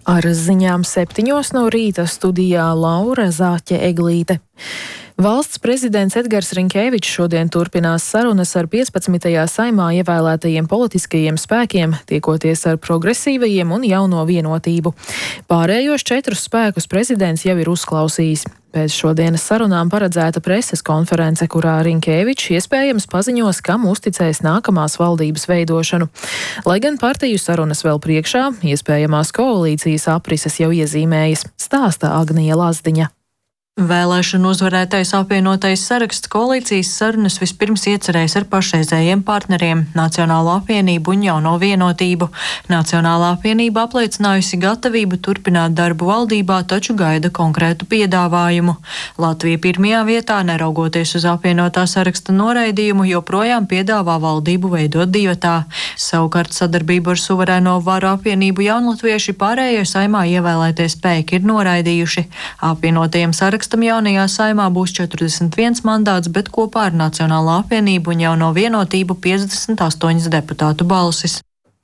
Ar ziņām 7 no rīta studijā Laura Zāķe-Eglīte. Valsts prezidents Edgars Rinkēvičs šodien turpinās sarunas ar 15. Saeimā ievēlētajiem politiskajiem spēkiem, tiekoties ar progresīvajiem un jauno vienotību. Pārējos 4 spēkus prezidents jau ir uzklausījis. Pēc šodienas sarunām paredzēta preses konference, kurā Rinkēvičs iespējams paziņos, kam uzticēs nākamās valdības veidošanu. Lai gan partiju sarunas vēl priekšā, iespējamās koalīcijas aprises jau iezīmējas, stāsta Agnija Lazdiņa. Vēlēšanu uzvarētais apvienotais saraksts koalīcijas sarunas vispirms iecerējis ar pašreizējiem partneriem - Nacionālo apvienību un Jauno vienotību. Nacionālā apvienība apliecinājusi gatavību turpināt darbu valdībā, taču gaida konkrētu piedāvājumu. Latvija pirmajā vietā, neraugoties uz apvienotā saraksta noraidījumu, joprojām piedāvā valdību veidot divatā. Savukārt sadarbību ar suverēno varu apvienību jaunatvieši pārējie Saeimā ievēlētie spēki ir noraidījuši. Apvienotajiem sarakstam jaunajā Saeimā būs 41 mandāts, bet kopā ar Nacionālo apvienību un Jauno vienotību 58 deputātu balsis.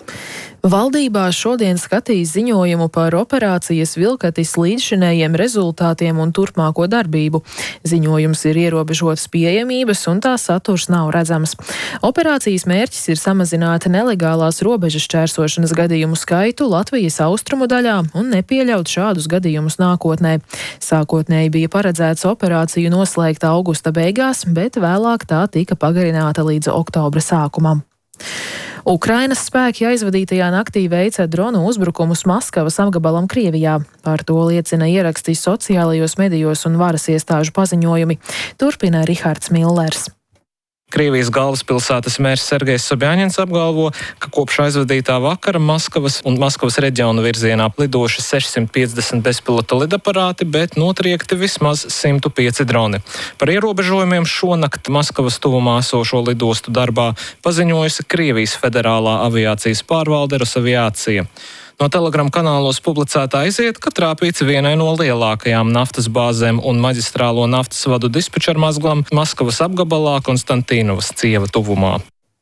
Valdībā šodien skatīs ziņojumu par operācijas Vilkatis līdzšinējiem rezultātiem un turpmāko darbību. Ziņojums ir ierobežotas pieejamības un tā saturs nav redzams. Operācijas mērķis ir samazināt nelegālās robežas šķērsošanas gadījumu skaitu Latvijas austrumu daļā un nepieļaut šādus gadījumus nākotnē. Sākotnēji bija paredzēts operāciju noslēgt augusta beigās, bet vēlāk tā tika pagarināta līdz oktobra sākumam. Ukrainas spēki aizvadītajā naktī veica dronu uzbrukumus Maskavas apgabalam Krievijā. Par to liecina ieraksti sociālajos medijos un varas iestāžu paziņojumi. Turpina Rihards Millers. Krievijas galvaspilsētas mērs Sergejs Sobjaņins apgalvo, ka kopš aizvadītā vakara Maskavas un Maskavas reģionu virzienā lidojuši 650 bezpilota lidaparāti, bet notriekti vismaz 105 droni. Par ierobežojumiem šonakt Maskavas tuvumā esošo lidostu darbā paziņojusi Krievijas federālā aviācijas pārvalde Rosaviācija. No Telegram kanālos publicētā izriet, ka trāpīts vienai no lielākajām naftas bāzēm un maģistrālo naftas vadu dispečeru mazglam Maskavas apgabalā Konstantīnovas cieva tuvumā.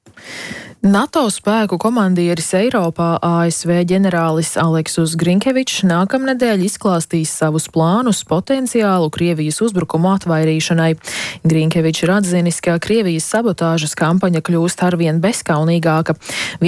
NATO spēku komandieris Eiropā ASV ģenerālis Aleksus Grinkevičs nākamnedēļ izklāstīs savus plānus potenciālu Krievijas uzbrukumu atvairīšanai. Grinkevičs ir atzinis, ka Krievijas sabotāžas kampaņa kļūst arvien bezkaunīgāka.